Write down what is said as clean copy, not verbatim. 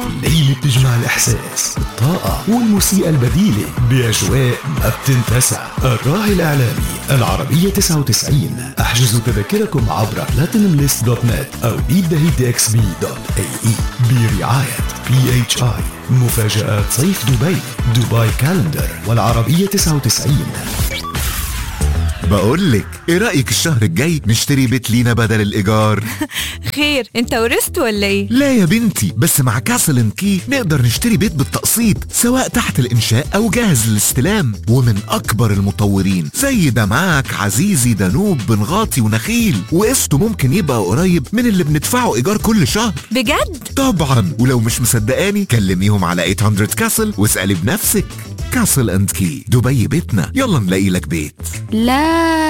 ليلة بتجمع الإحساس، الطاقة والموسيقى البديلة بأجواء ما بتنتسى. الراعي الإعلامي العربية 99. احجزوا تذاكركم عبر platinumlist.net أو beatthehitxb.ae برعاية PHI. مفاجآت صيف دبي كالندر والعربية 99. بقولك ايه رأيك الشهر الجاي نشتري بيت لينا بدل الإيجار؟ خير، انت ورثت ولا ايه؟ لا يا بنتي، بس مع كاسل اند كي نقدر نشتري بيت بالتقسيط سواء تحت الإنشاء أو جاهز للاستلام، ومن أكبر المطورين زي دمعك عزيزي دانوب بنغاطي ونخيل، وقسطه ممكن يبقى قريب من اللي بندفعه إيجار كل شهر. بجد؟ طبعا، ولو مش مصدقاني كلميهم على 800 كاسل واسألي بنفسك. كاسل اند كي، دبي بيتنا، يلا نلاقي لك بيت. لا